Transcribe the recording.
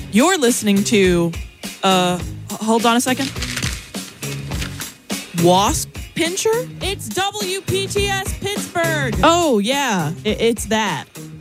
You're listening to, hold on a second. Wasp Pincher? It's WPTS Pittsburgh. Oh, yeah. It's that.